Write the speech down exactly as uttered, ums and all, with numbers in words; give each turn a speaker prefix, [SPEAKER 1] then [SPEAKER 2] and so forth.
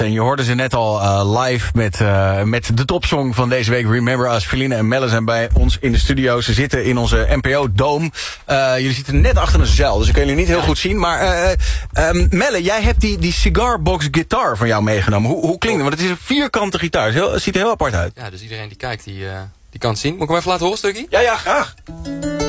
[SPEAKER 1] En je hoorde ze net al uh, live met, uh, met de topsong van deze week. Remember Us. Feline en Melle zijn bij ons in de studio. Ze zitten in onze N P O-dome. Uh, jullie zitten net achter een zeil, dus ik kan jullie niet heel ja. goed zien. Maar uh, um, Melle, jij hebt die, die cigarbox guitar van jou meegenomen. Hoe, hoe klinkt het? Want het is een vierkante gitaar. Het, het ziet er heel apart uit.
[SPEAKER 2] Ja, dus iedereen die kijkt, die, uh, die kan het zien. Moet ik hem even laten horen, stukje?
[SPEAKER 1] Ja, ja, graag.